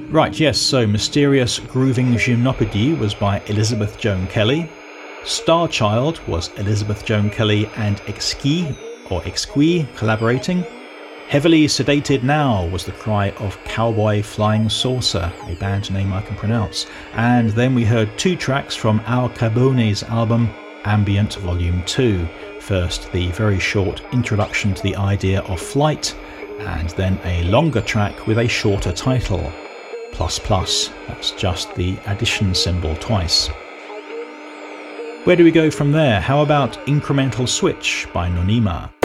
Right, yes, so Mysterious Grooving Gymnopédie was by Elizabeth Joan Kelly. Star Child was Elizabeth Joan Kelly and Exquis collaborating. Heavily Sedated Now was the cry of Cowboy Flying Saucer, a band name I can pronounce. And then we heard 2 tracks from Al Cabone's album Ambient Volume 2. First, the very short introduction to the idea of flight, and then a longer track with a shorter title. ++, that's just the addition symbol twice. Where do we go from there? How about Incremental Switch by Nonima?